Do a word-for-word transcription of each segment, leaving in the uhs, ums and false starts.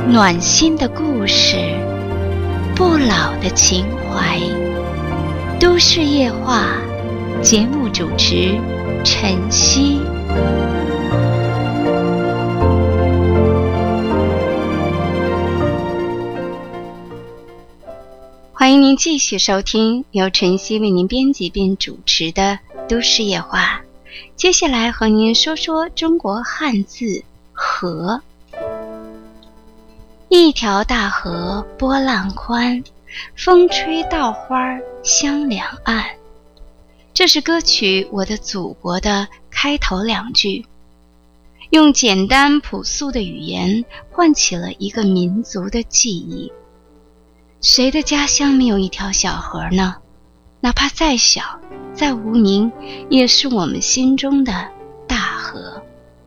暖心的故事，不老的情怀。都市夜话，节目主持晨曦。欢迎您继续收听由晨曦为您编辑并主持的都市夜话。接下来和您说说中国汉字河。一条大河波浪宽，风吹稻花香两岸。这是歌曲《我的祖国》的开头两句，用简单朴素的语言唤起了一个民族的记忆。谁的家乡没有一条小河呢？哪怕再小再无名，也是我们心中的大河。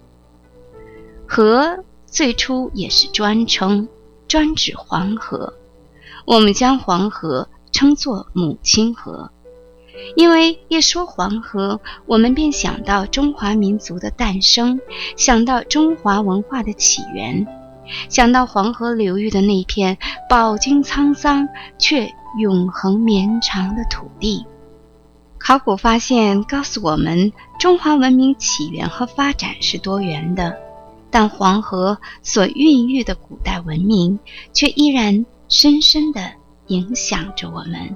河最初也是专称，专指黄河。我们将黄河称作母亲河，因为一说黄河，我们便想到中华民族的诞生，想到中华文化的起源，想到黄河流域的那片饱经沧桑却永恒绵长的土地。考古发现告诉我们，中华文明起源和发展是多元的，但黄河所孕育的古代文明却依然深深地影响着我们。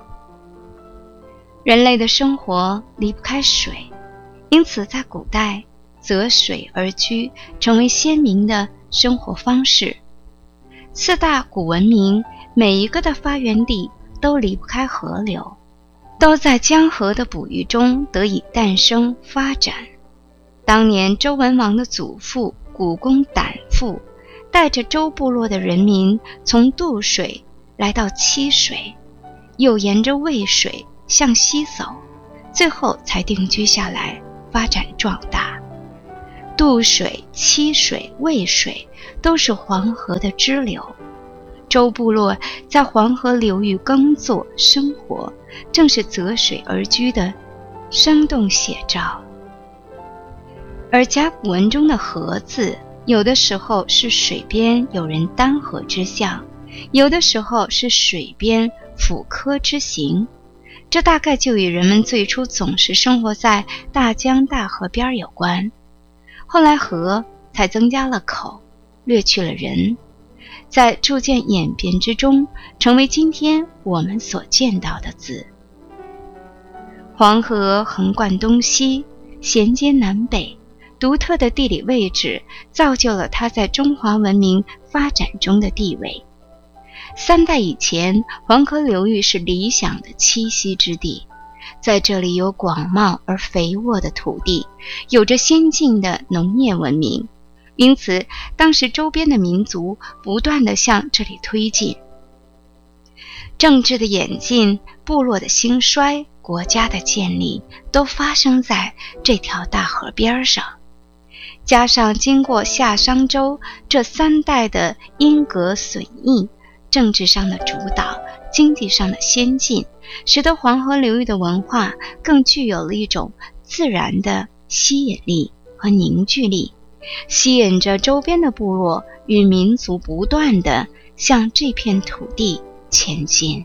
人类的生活离不开水，因此在古代择水而居成为鲜明的生活方式。四大古文明每一个的发源地都离不开河流，都在江河的哺育中得以诞生发展。当年周文王的祖父古公胆父带着周部落的人民从渡水来到七水，又沿着渭水向西走，最后才定居下来，发展壮大。渡水、七水、渭水都是黄河的支流，周部落在黄河流域耕作生活，正是择水而居的生动写照。而甲骨文中的河字，有的时候是水边有人担河之象，有的时候是水边抚柯之形，这大概就与人们最初总是生活在大江大河边有关。后来河才增加了口，略去了人，在逐渐演变之中，成为今天我们所见到的字。黄河横贯东西，衔接南北，独特的地理位置造就了它在中华文明发展中的地位。三代以前，黄河流域是理想的栖息之地，在这里有广袤而肥沃的土地，有着先进的农业文明，因此当时周边的民族不断地向这里推进。政治的演进，部落的兴衰，国家的建立，都发生在这条大河边上。加上经过夏商周这三代的因格损益，政治上的主导，经济上的先进，使得黄河流域的文化更具有了一种自然的吸引力和凝聚力，吸引着周边的部落与民族不断地向这片土地前进。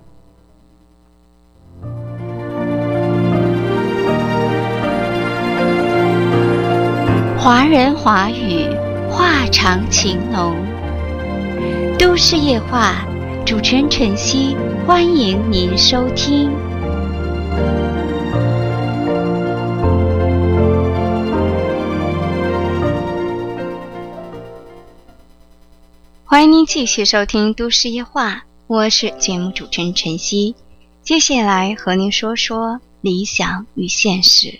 华人华语，话长情浓。都市夜话，主持人晨曦，欢迎您收听。欢迎您继续收听都市夜话，我是节目主持人晨曦。接下来和您说说理想与现实。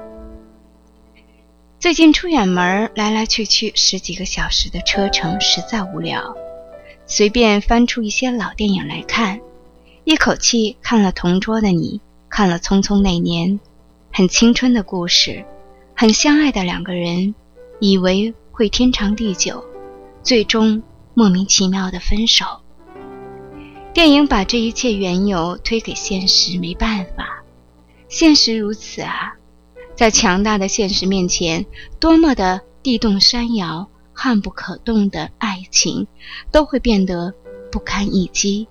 最近出远门，来来去去十几个小时的车程实在无聊，随便翻出一些老电影来看，一口气看了《同桌的你》，看了《匆匆那年》，很青春的故事，很相爱的两个人，以为会天长地久，最终莫名其妙的分手。电影把这一切缘由推给现实，没办法，现实如此啊，在强大的现实面前，多么的地动山摇， 悍不可动的爱情都会变得不堪一击。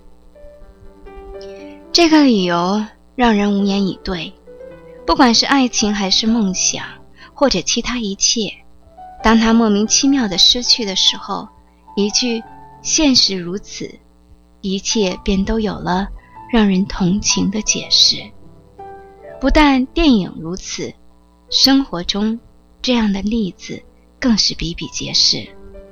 这个理由让人无言以对。不管是爱情还是梦想，或者其他一切，当他莫名其妙地失去的时候，一句现实如此，一切便都有了让人同情的解释。不但电影如此，生活中这样的例子更是比比皆是。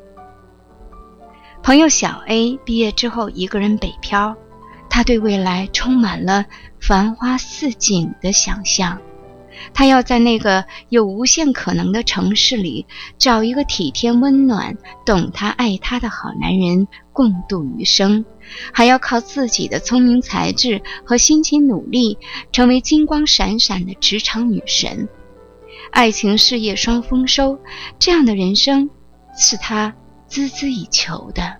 朋友小 A 毕业之后一个人北漂，他对未来充满了繁花似锦的想象。他要在那个有无限可能的城市里找一个体贴温暖、懂他爱他的好男人共度余生，还要靠自己的聪明才智和辛勤努力成为金光闪闪的职场女神。爱情事业双丰收，这样的人生是他孜孜以求的。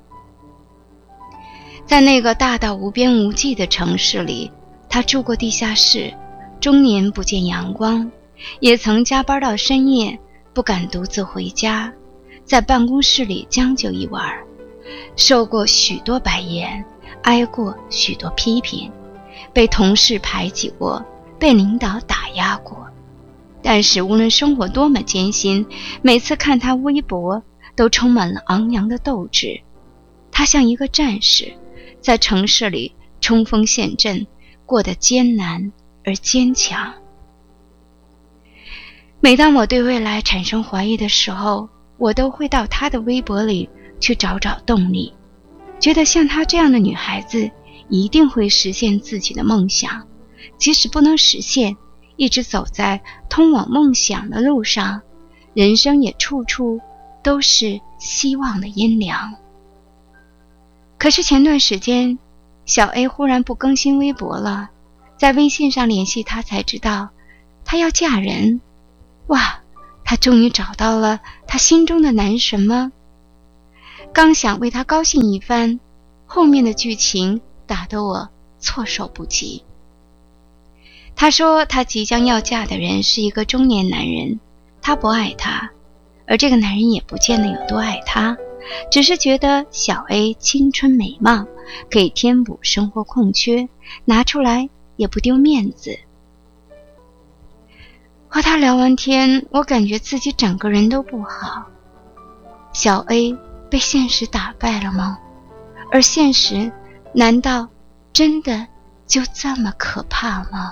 在那个大到无边无际的城市里，他住过地下室，终年不见阳光，也曾加班到深夜，不敢独自回家，在办公室里将就一晚，受过许多白眼，挨过许多批评，被同事排挤过，被领导打压过。但是无论生活多么艰辛，每次看他微博都充满了昂扬的斗志。他像一个战士，在城市里冲锋陷阵，过得艰难而坚强。每当我对未来产生怀疑的时候，我都会到她的微博里去找找动力，觉得像她这样的女孩子一定会实现自己的梦想，即使不能实现，一直走在通往梦想的路上，人生也处处都是希望的阴凉。可是前段时间，小 A 忽然不更新微博了，在微信上联系她才知道，她要嫁人。哇，她终于找到了她心中的男神吗？刚想为她高兴一番，后面的剧情打得我措手不及。她说她即将要嫁的人是一个中年男人，她不爱他，而这个男人也不见得有多爱她，只是觉得小 A 青春美貌，可以填补生活空缺，拿出来也不丢面子。和他聊完天，我感觉自己整个人都不好。小 A 被现实打败了吗？而现实难道真的就这么可怕吗？